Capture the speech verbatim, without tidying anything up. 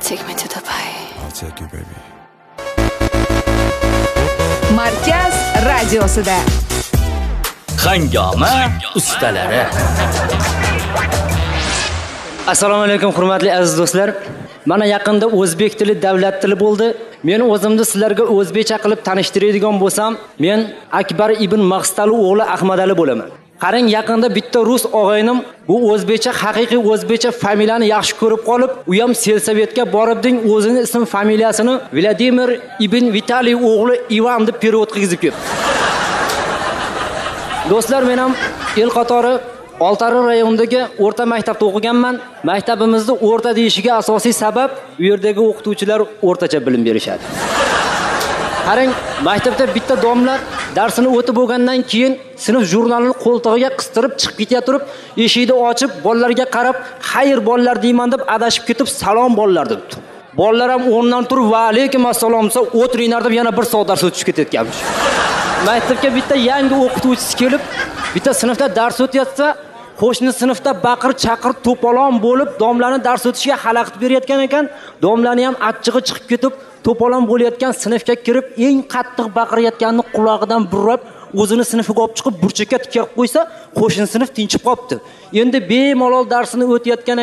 Take me to Dubai. I'll take you, baby. Markaz radiosida Hangoma ustalari. Assalomu alaykum hurmatli aziz do'stlar. Mana yaqinda o'zbek tili davlat tili bo'ldi. Men o'zimni sizlarga o'zbekcha qilib tanishtiradigan bo'lsam, men Akbar ibn Maqstal o'g'li Ahmadali bo'laman. Qarang, yaqinda bitta rus og'aynim bu o'zbekcha haqiqiy o'zbekcha familiyani yaxshi ko'rib qolib, u ham Selsovetga boribding o'zining ism familiyasini Vladimir ibn Vitaliy o'g'li Ivan deb perevod qilib ketdi. Do'stlar, men ham el qatori Oltiariq rayonidagi o'rta maktabda o'qiganman. Maktabimizda o'rta deyishiga asosiy sabab u yerdagi o'qituvchilar o'rtacha bilim berishadi. Qarang, maktabda bitta domlar darsini o'tib bo'lgandan keyin sinf jurnalini qo'ltig'iga qistirib chiqib ketib turib, eshikni ochib, bolalarga qarab, "Xayr bolalar" deyman deb adashib ketib, "Salom bolalar" debdi. Bolalar ham o'rnidan turib, "Va alaykum assalom" desa, o'tiringlar deb yana bir soat dars o'tib ketayotganmiz. Maktabga bitta yangi o'qituvchisi kelib, bitta sinfda dars o'tyapsa, qo'shni sinfda baqir chaqir to'polon bo'lib, domlarni dars o'tishiga xalaqit berayotgan ekan, domlarni ham achchig'i chiqib ketib, to'polon bo'layotgan sinfga kirib, eng qattiq baqirayotganini qulog'idan burab, o'zini sinfiga olib chiqib burchakka tikib qo'ysa, qo'shni sinf tinchib qopti. Endi bemalol darsini o'tayotgan